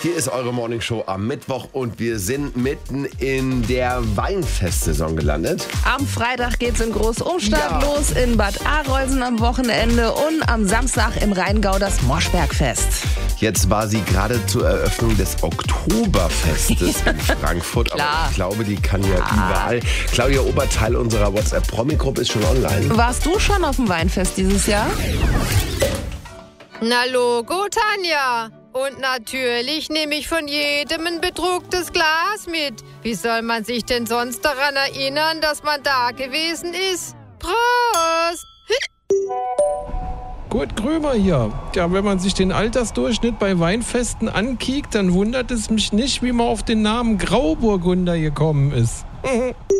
Hier ist eure Morningshow am Mittwoch und wir sind mitten in der Weinfestsaison gelandet. Am Freitag geht's in Großumstadt los, in Bad Arolsen am Wochenende und am Samstag im Rheingau das Moschbergfest. Jetzt war sie gerade zur Eröffnung des Oktoberfestes in Frankfurt. Klar. Aber ich glaube, die kann ja überall. Claudia Oberteil unserer WhatsApp-Promi-Gruppe ist schon online. Warst du schon auf dem Weinfest dieses Jahr? Na Logo, Tanja. Und natürlich nehme ich von jedem ein bedrucktes Glas mit. Wie soll man sich denn sonst daran erinnern, dass man da gewesen ist? Prost! Kurt Krömer hier. Ja, wenn man sich den Altersdurchschnitt bei Weinfesten ankickt, dann wundert es mich nicht, wie man auf den Namen Grauburgunder gekommen ist.